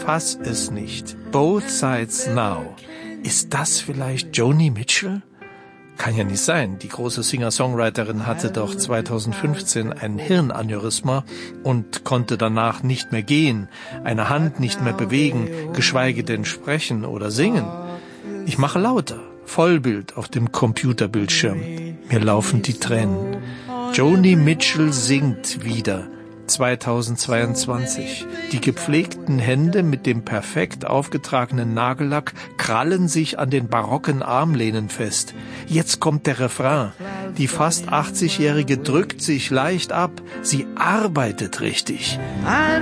fass es nicht. Both Sides Now. Ist das vielleicht Joni Mitchell? Kann ja nicht sein. Die große Singer-Songwriterin hatte doch 2015 ein Hirnaneurysma und konnte danach nicht mehr gehen, eine Hand nicht mehr bewegen, geschweige denn sprechen oder singen. Ich mache lauter. Vollbild auf dem Computerbildschirm. Mir laufen die Tränen. Joni Mitchell singt wieder. 2022. Die gepflegten Hände mit dem perfekt aufgetragenen Nagellack krallen sich an den barocken Armlehnen fest. Jetzt kommt der Refrain. Die fast 80-Jährige drückt sich leicht ab. Sie arbeitet richtig.